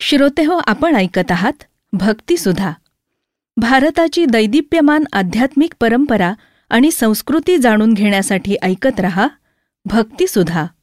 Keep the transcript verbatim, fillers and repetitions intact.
श्रोतेहो, आपण ऐकत आहात भक्तिसुधा. भारताची दैदिप्यमान आध्यात्मिक परंपरा आणि संस्कृती जाणून घेण्यासाठी ऐकत रहा भक्तिसुधा.